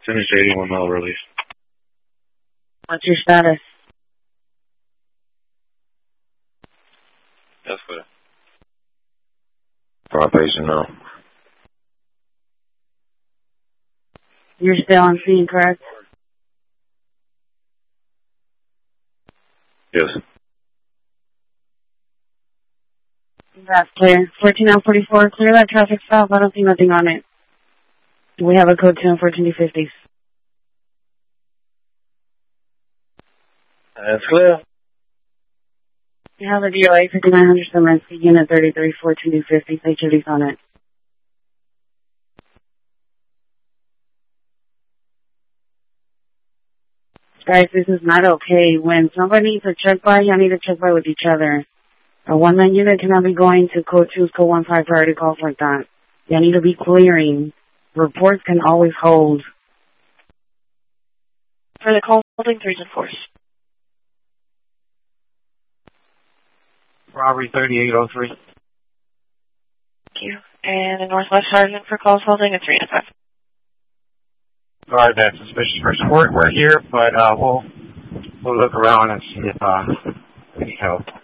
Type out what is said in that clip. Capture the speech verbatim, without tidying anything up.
Finished eighty-one mile release. What's your status? That's good. Five patient now. You're still on scene, correct? Yes. That's clear. fourteen L forty-four, clear that traffic stop. I don't see nothing on it. We have a code two on fourteen D fifty. That's clear. You have a D O A fifty-nine hundred Samansky, unit thirty-three, fourteen D fifty. Say duties on it. Guys, this is not okay. When somebody needs a check by, y'all need to check by with each other. A one-man unit cannot be going to code two, code one five priority calls like that. Y'all need to be clearing. Reports can always hold. For the call, holding threes and fours. Robbery thirty-eight oh three. Thank you. And the Northwest Sergeant for calls holding a three and five. Sorry, that suspicious person. We're, we're here, but uh, we'll we'll look around and see if uh, we need help.